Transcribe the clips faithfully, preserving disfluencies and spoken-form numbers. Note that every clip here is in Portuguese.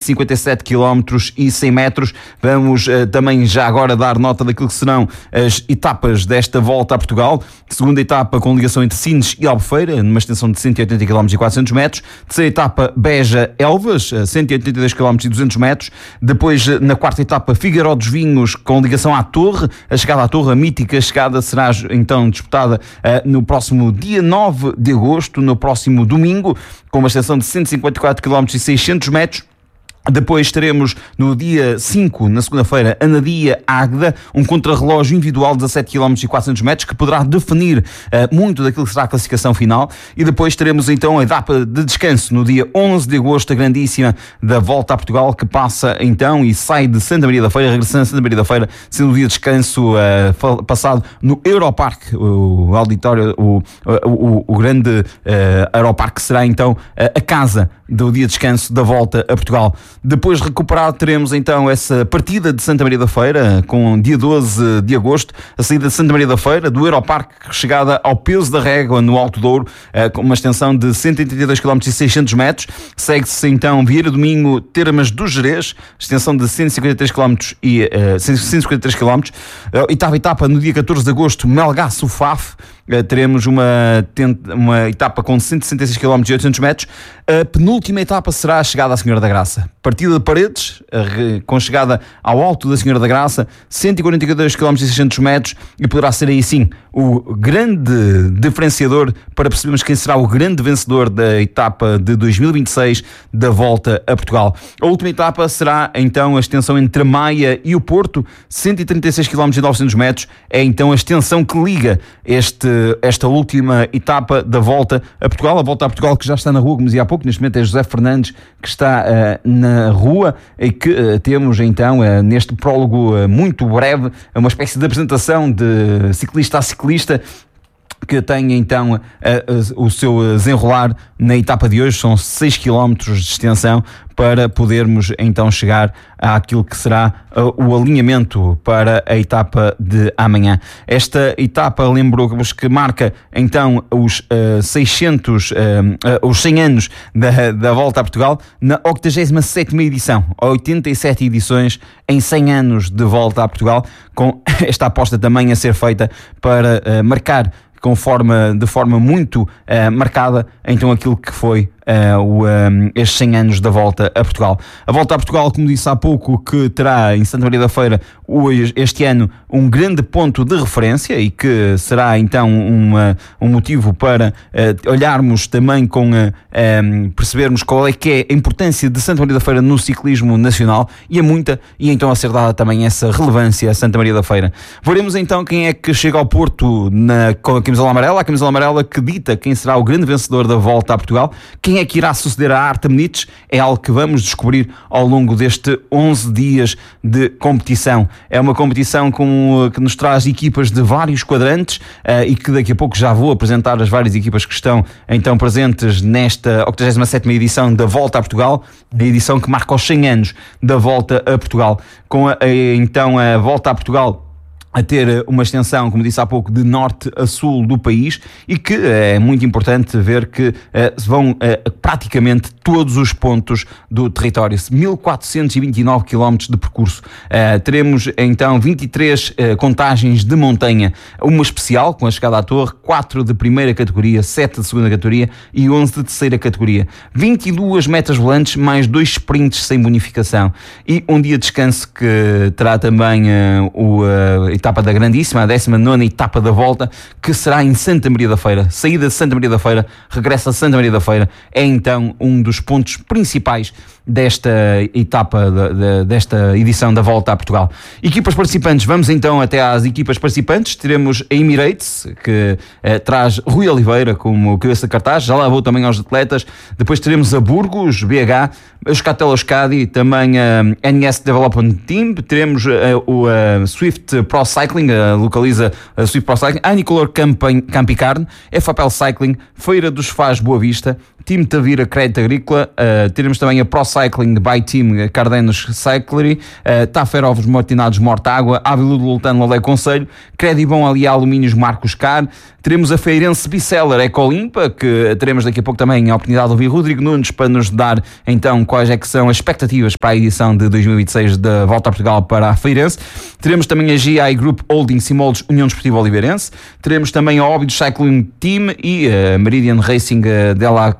cinquenta e sete quilómetros e cem metros. Vamos uh, também já agora dar nota daquilo que serão as etapas desta volta a Portugal. Segunda etapa com ligação entre Sines e Albufeira, numa extensão de cento e oitenta quilómetros e quatrocentos metros. Terceira etapa Beja-Elvas, cento e oitenta e dois quilómetros e duzentos metros. Depois, na quarta etapa, Figueiró dos Vinhos, com ligação à Torre. A chegada à Torre, a mítica chegada, será então disputada uh, no próximo dia nove de agosto, no próximo domingo, com uma extensão de cento e cinquenta e quatro quilómetros e seiscentos metros. Depois teremos no dia cinco, na segunda-feira, Anadia-Águeda, um contrarrelógio individual de dezassete quilómetros e quatrocentos metros que poderá definir uh, muito daquilo que será a classificação final. E depois teremos então a etapa de descanso no dia onze de agosto, a grandíssima da Volta a Portugal, que passa então e sai de Santa Maria da Feira, regressando a Santa Maria da Feira, sendo o dia de descanso uh, passado no Europarque, o auditório, o, o, o grande uh, Europarque será então uh, a casa do dia de descanso da Volta a Portugal. Depois recuperado teremos então essa partida de Santa Maria da Feira, com dia doze de agosto, a saída de Santa Maria da Feira, do Europarque, chegada ao Peso da Régua, no Alto Douro, com uma extensão de cento e trinta e dois quilómetros e seiscentos metros. Segue-se então Vieira do Minho, Termas do Gerês, extensão de cento e cinquenta e três quilómetros e uh, cento e cinquenta e três quilómetros. Uh, oitava etapa no dia catorze de agosto, Melgaço-Faf. Uh, teremos uma, uma etapa com cento e sessenta e seis quilómetros e oitocentos metros. A penúltima etapa será a chegada à Senhora da Graça. Partida de Paredes, uh, com chegada ao Alto da Senhora da Graça, cento e quarenta e dois quilómetros e seiscentos metros, e poderá ser aí sim o grande diferenciador para percebermos quem será o grande vencedor da etapa de dois mil e vinte e seis da Volta a Portugal. A última etapa será então a extensão entre a Maia e o Porto, cento e trinta e seis quilómetros e novecentos metros. É então a extensão que liga este, esta última etapa da Volta a Portugal. A Volta a Portugal que já está na rua, como dizia há pouco, neste momento é José Fernandes que está uh, na rua, e que uh, temos então uh, neste prólogo uh, muito breve uma espécie de apresentação de ciclista a ciclista, que tem então uh, uh, o seu desenrolar na etapa de hoje. São seis quilómetros de extensão para podermos então chegar àquilo que será uh, o alinhamento para a etapa de amanhã. Esta etapa, lembro-vos que marca então os uh, seiscentos, uh, uh, os cem anos da, da Volta a Portugal, na octogésima sétima edição, oitenta e sete edições em cem anos de Volta a Portugal, com esta aposta também a ser feita para uh, marcar com forma, de forma muito uh, marcada então aquilo que foi uh, o, um, estes cem anos da Volta a Portugal. A Volta a Portugal, como disse há pouco, que terá em Santa Maria da Feira hoje, este ano um grande ponto de referência, e que será então uma, um motivo para uh, olharmos também com uh, um, percebermos qual é que é a importância de Santa Maria da Feira no ciclismo nacional, e é muita, e então a ser dada também essa relevância a Santa Maria da Feira. Veremos então quem é que chega ao Porto na, com a camisola amarela, a camisola amarela que dita quem será o grande vencedor da Volta a Portugal. Quem é que irá suceder a Arta Menezes é algo que vamos descobrir ao longo deste onze dias de competição. É uma competição com, que nos traz equipas de vários quadrantes uh, e que daqui a pouco já vou apresentar as várias equipas que estão então presentes nesta octogésima sétima edição da Volta a Portugal, a edição que marca os cem anos da Volta a Portugal, com a, a, então a Volta a Portugal a ter uma extensão, como disse há pouco, de norte a sul do país, e que é muito importante ver que uh, vão uh, praticamente todos os pontos do território, mil quatrocentos e vinte e nove quilómetros de percurso. Uh, teremos então vinte e três uh, contagens de montanha, uma especial com a chegada à torre, quatro de primeira categoria, sete de segunda categoria e onze de terceira categoria. vinte e duas metas volantes, mais dois sprints sem bonificação, e um dia de descanso que terá também uh, o uh, etapa da grandíssima, a décima nona etapa da Volta, que será em Santa Maria da Feira. Saída de Santa Maria da Feira, regressa a Santa Maria da Feira, é então um dos pontos principais desta etapa, de, de, desta edição da Volta a Portugal. Equipas participantes, vamos então até às equipas participantes. Teremos a Emirates, que eh, traz Rui Oliveira como cabeça de cartaz, já lá vou também aos atletas. Depois teremos a Burgos, B H, a Euskatel Euskadi, também a N S Development Team. Teremos a, o a Swift Pro Cycling, a localiza a Swift Pro Cycling, a Anicolor Campicarne, F A P L Cycling, Feira dos Faz Boa Vista, Team Tavira Crédito Agrícola. Uh, teremos também a Pro Cycling Cycling by Team Cardenos Cyclery, uh, Taferovos Martinados Mortágua, Aviludo Lutano Lolé Conselho, Credibon Ali Alumínios Marcos Car. Teremos a Feirense Biceller Ecolimpa, que teremos daqui a pouco também a oportunidade de ouvir Rodrigo Nunes para nos dar então quais é que são as expectativas para a edição de dois mil e vinte e seis da Volta a Portugal para a Feirense. Teremos também a G I Group Holding Simoldes União Desportiva Oliveirense. Teremos também a Óbidos Cycling Team e a Meridian Racing Della,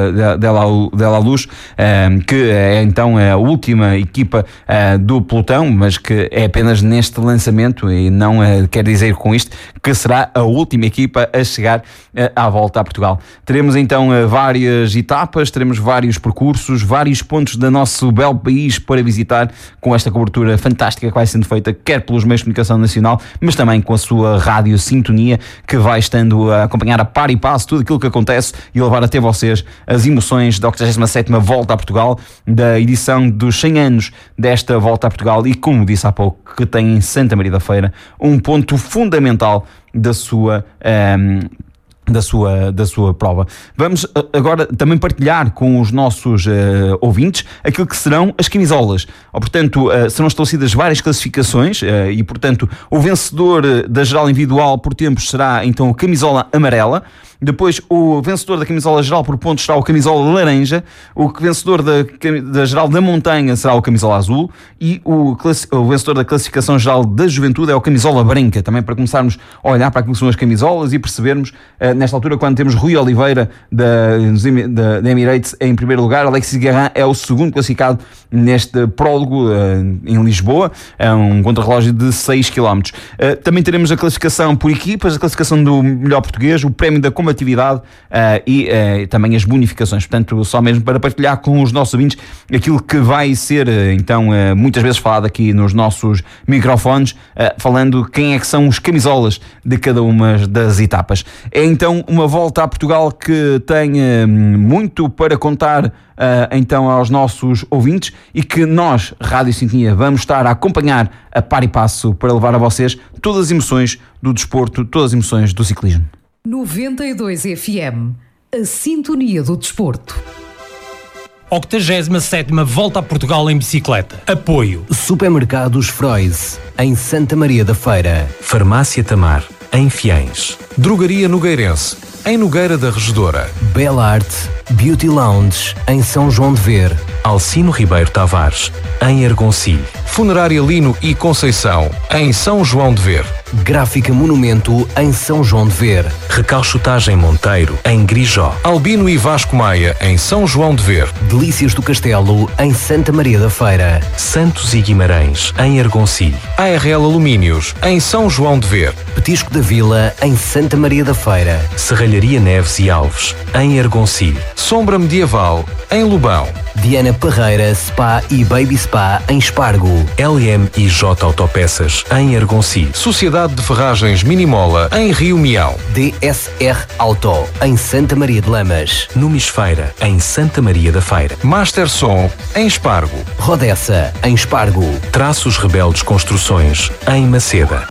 Della, Della Luz, que é então a última equipa do pelotão, mas que é apenas neste lançamento e não quer dizer com isto que será a última equipa a chegar à Volta a Portugal. Teremos então várias etapas, teremos vários percursos, vários pontos do nosso belo país para visitar, com esta cobertura fantástica que vai sendo feita quer pelos meios de comunicação nacional, mas também com a sua rádio sintonia, que vai estando a acompanhar a par e passo tudo aquilo que acontece e levar até vocês as emoções da octogésima sétima Volta a Portugal, da edição dos cem anos desta Volta a Portugal, e como disse há pouco, que tem em Santa Maria da Feira um ponto fundamental da sua um, da sua, da sua prova. Vamos agora também partilhar com os nossos uh, ouvintes aquilo que serão as camisolas. Ou, portanto, uh, serão estabelecidas várias classificações uh, e, portanto, o vencedor da geral individual por tempos será então a camisola amarela. Depois, o vencedor da camisola geral por pontos será o camisola laranja. O vencedor da, da geral da montanha será o camisola azul. E o, o vencedor da classificação geral da juventude é o camisola branca. Também para começarmos a olhar para aquilo que são as camisolas e percebermos, uh, nesta altura, quando temos Rui Oliveira da, da, da Emirates em primeiro lugar, Alexis Guerrin é o segundo classificado neste prólogo uh, em Lisboa. É um contrarrelógio de seis quilómetros. Uh, também teremos a classificação por equipas, a classificação do melhor português, o prémio da combatividade uh, e uh, também as bonificações. Portanto, só mesmo para partilhar com os nossos ouvintes aquilo que vai ser, uh, então, uh, muitas vezes falado aqui nos nossos microfones, uh, falando quem é que são os camisolas de cada uma das etapas. É então uma Volta a Portugal que tem uh, muito para contar Uh, então aos nossos ouvintes, e que nós, Rádio Sintonia, vamos estar a acompanhar a par e passo para levar a vocês todas as emoções do desporto, todas as emoções do ciclismo. noventa e dois F M, a sintonia do desporto. octogésima sétima Volta a Portugal em bicicleta. Apoio Supermercados Froise, em Santa Maria da Feira. Farmácia Tamar, em Fiães. Drogaria Nogueirense, em Nogueira da Regedora. Bela Arte Beauty Lounge, em São João de Ver. Alcino Ribeiro Tavares, em Argoncilho. Funerária Lino e Conceição, em São João de Ver. Gráfica Monumento, em São João de Ver. Recalchutagem Monteiro, em Grijó. Albino e Vasco Maia, em São João de Ver. Delícias do Castelo, em Santa Maria da Feira. Santos e Guimarães, em Argoncilho. A R L Alumínios, em São João de Ver. Petisco da Vila, em Santa Maria da Feira. Serralharia Neves e Alves, em Argoncilho. Sombra Medieval, em Lobão. Diana Parreira Spa e Baby Spa, em Espargo. L M e J Autopeças, em Argoncilho. Sociedade de Ferragens Minimola, em Rio Mião. D S R Auto, em Santa Maria de Lamas. Numis Feira, em Santa Maria da Feira. Master Som, em Espargo. Rodessa, em Espargo. Traços Rebeldes Construções, em Maceda.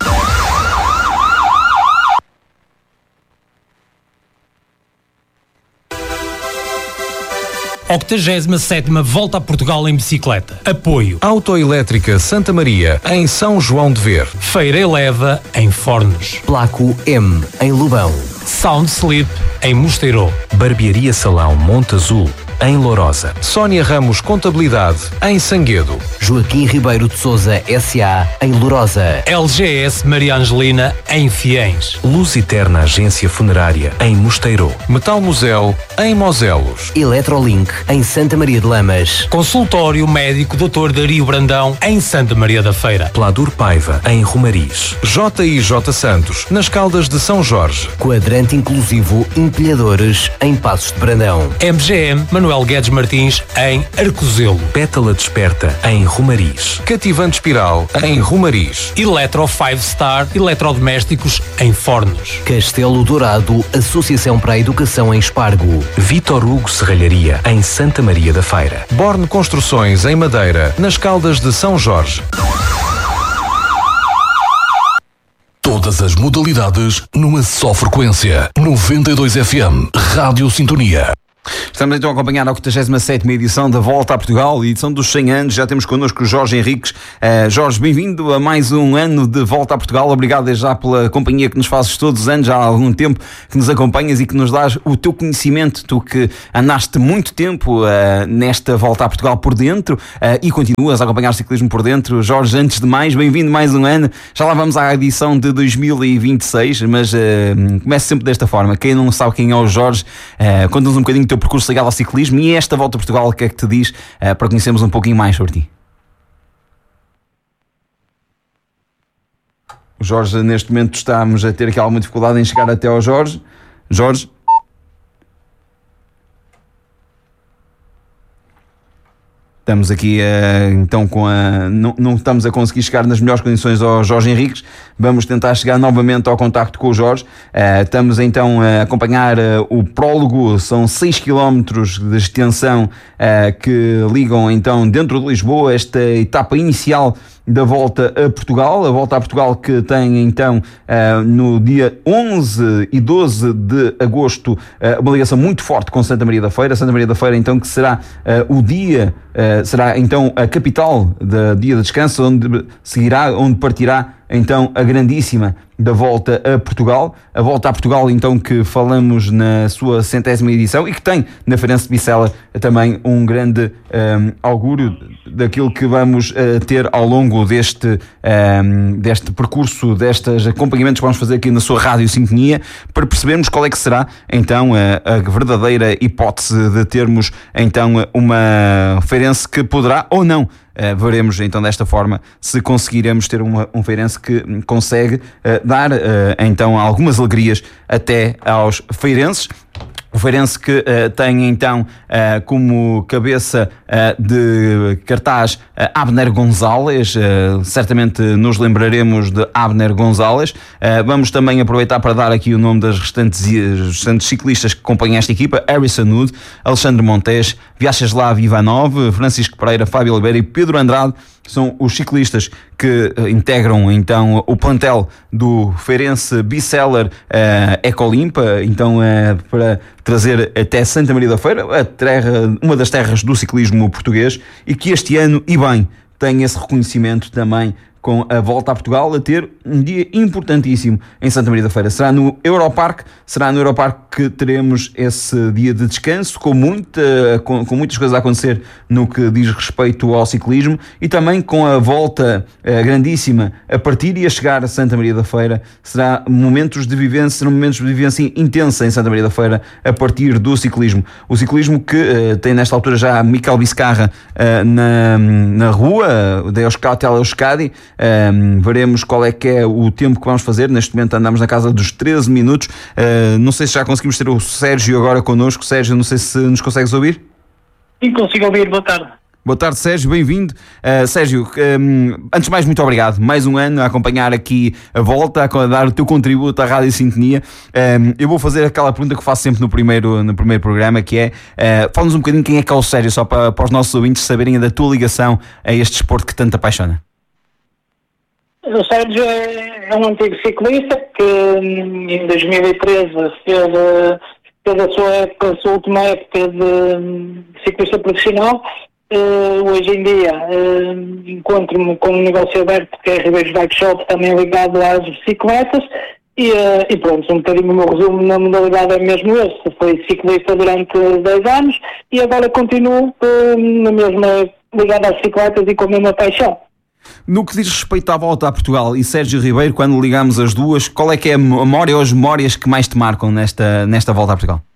octogésima sétima Volta a Portugal em bicicleta. Apoio Autoelétrica Santa Maria, em São João de Ver. Feira Eleva, em Fornos. Placo M, em Lobão. Sound Sleep, em Mosteiro. Barbearia Salão Monte Azul, em Lourosa. Sónia Ramos Contabilidade, em Sanguedo. Joaquim Ribeiro de Sousa S A, em Lourosa. L G S Maria Angelina, em Fiães. Luz Eterna Agência Funerária, em Mosteiro. Metal Museu, em Moselos. Eletrolink, em Santa Maria de Lamas. Consultório Médico doutor Dario Brandão, em Santa Maria da Feira. Pladur Paiva, em Romariz. J I J Santos, nas Caldas de São Jorge. Quadrante Inclusivo Empilhadores, em Passos de Brandão. M G M Manuel Guedes Martins, em Arcozelo. Pétala Desperta, em Romariz. Cativante Espiral, em Romariz. Eletro cinco Star Eletrodomésticos, em Fornos. Castelo Dourado Associação para a Educação, em Espargo. Vitor Hugo Serralharia, em Santa Maria da Feira. Borne Construções, em Madeira, nas Caldas de São Jorge. Todas as modalidades numa só frequência. noventa e dois F M, Rádio Sintonia. Estamos então a acompanhar a oitagésima sétima edição da Volta a Portugal, edição dos cem anos. Já temos connosco o Jorge Henriques. Uh, Jorge, bem-vindo a mais um ano de Volta a Portugal. Obrigado desde já pela companhia que nos fazes todos os anos, já há algum tempo que nos acompanhas e que nos dás o teu conhecimento. Tu que andaste muito tempo uh, nesta Volta a Portugal por dentro uh, e continuas a acompanhar o ciclismo por dentro. Jorge, antes de mais, bem-vindo mais um ano. Já lá vamos à edição de dois mil e vinte e seis, mas uh, começo sempre desta forma. Quem não sabe quem é o Jorge, uh, conta-nos um bocadinho do teu percurso ligado ao ciclismo e esta Volta a Portugal, o que é que te diz uh, para conhecermos um pouquinho mais sobre ti? O Jorge, neste momento estamos a ter aqui alguma dificuldade em chegar até ao Jorge. Jorge? Estamos aqui uh, então com a... Não, não estamos a conseguir chegar nas melhores condições ao Jorge Henriques. Vamos tentar chegar novamente ao contacto com o Jorge. Uh, estamos então a acompanhar uh, o prólogo. São seis quilómetros de extensão uh, que ligam então dentro de Lisboa esta etapa inicial da Volta a Portugal. A Volta a Portugal que tem então uh, no dia onze e doze de agosto uh, uma ligação muito forte com Santa Maria da Feira. Santa Maria da Feira então que será uh, o dia, uh, será então a capital do dia de descanso, onde seguirá, onde partirá então a grandíssima da Volta a Portugal. A Volta a Portugal então que falamos na sua centésima edição e que tem na Feirense de Bicela também um grande um, augúrio daquilo que vamos uh, ter ao longo deste, um, deste percurso, destes acompanhamentos que vamos fazer aqui na sua Rádio Sintonia, para percebermos qual é que será então a, a verdadeira hipótese de termos então uma Feirense que poderá ou não. Uh, veremos então desta forma se conseguiremos ter uma, um Feirense que consegue uh, dar uh, então algumas alegrias até aos feirenses. O Feirense que uh, tem então uh, como cabeça uh, de cartaz uh, Abner Gonzalez, uh, certamente nos lembraremos de Abner Gonzalez. Uh, vamos também aproveitar para dar aqui o nome das restantes, restantes ciclistas que acompanham esta equipa: Harrison Wood, Alexandre Montes, Vyacheslav Ivanov, Francisco Pereira, Fábio Oliveira e Pedro Andrade. São os ciclistas que uh, integram então o plantel do Feirense Biseller uh, Ecolimpa, então uh, para trazer até Santa Maria da Feira, a terra, uma das terras do ciclismo português, e que este ano, e bem, tem esse reconhecimento também com a Volta a Portugal a ter um dia importantíssimo em Santa Maria da Feira. Será no Europarque, será no Europarque que teremos esse dia de descanso, com, muita, com, com muitas coisas a acontecer no que diz respeito ao ciclismo, e também com a volta eh, grandíssima a partir e a chegar a Santa Maria da Feira. Será momentos de vivência, serão momentos de vivência intensa em Santa Maria da Feira a partir do ciclismo. O ciclismo que eh, tem nesta altura já Miquel Vizcarra eh, na, na rua, da Euskadi, Euskadi. Um, veremos qual é que é o tempo que vamos fazer. Neste momento andamos na casa dos treze minutos. Uh, não sei se já conseguimos ter o Sérgio agora connosco. Sérgio, não sei se nos consegues ouvir. Sim, consigo ouvir. Boa tarde. Boa tarde, Sérgio, bem-vindo. Uh, Sérgio, um, antes de mais, muito obrigado. Mais um ano a acompanhar aqui a Volta, a dar o teu contributo à Rádio Sintonia. Um, eu vou fazer aquela pergunta que faço sempre no primeiro, no primeiro programa, que é, uh, fala-nos um bocadinho quem é que é o Sérgio, só para, para os nossos ouvintes saberem da tua ligação a este desporto que tanto apaixona. O Sérgio é, é um antigo ciclista que em dois mil e treze fez, fez a, sua época, a sua última época de ciclista profissional. Uh, hoje em dia uh, encontro-me com um negócio aberto que é Ribeiros Bike Shop, também ligado às bicicletas, e, uh, e pronto, um bocadinho o meu resumo na modalidade é mesmo esse. Fui ciclista durante dez anos e agora continuo uh, na mesma, ligado às bicicletas e com a mesma paixão. No que diz respeito à Volta a Portugal e Sérgio Ribeiro, quando ligamos as duas, qual é que é a memória ou as memórias que mais te marcam nesta, nesta Volta a Portugal?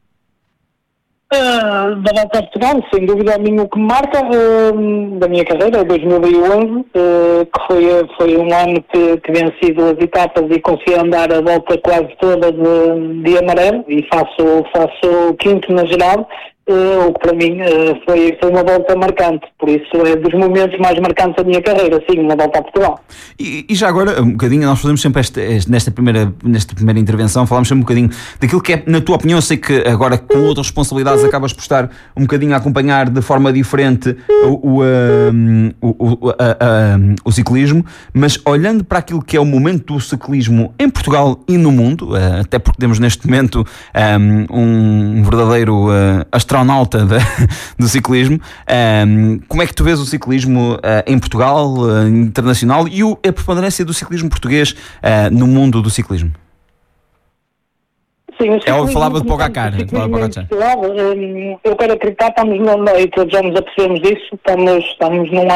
Uh, da Volta a Portugal, sem dúvida a mim o que me marca uh, da minha carreira, dois mil e onze, uh, que foi, foi um ano que, que venci duas etapas e consegui andar a volta quase toda de, de amarelo, e faço, faço quinto na geral. uh, o que para mim uh, foi, foi uma volta marcante, por isso é dos momentos mais marcantes da minha carreira, sim, uma volta a Portugal. E, e já agora, um bocadinho, nós fazemos sempre esta, nesta, primeira, nesta primeira intervenção, falamos sempre um bocadinho daquilo que é, na tua opinião, eu sei que agora com outras responsabilidades acabas por estar um bocadinho a acompanhar de forma diferente o, o, um, o, o, a, a, o ciclismo, mas olhando para aquilo que é o momento do ciclismo em Portugal e no mundo, até porque temos neste momento um, um verdadeiro uh, astronauta de, do ciclismo, um, como é que tu vês o ciclismo uh, em Portugal, uh, internacional, e o, a preponderância do ciclismo português uh, no mundo do ciclismo? Sim, o Eu falava de Pogacar. Eu quero acreditar, estamos no meio, todos já nos apercebemos disso, estamos, estamos num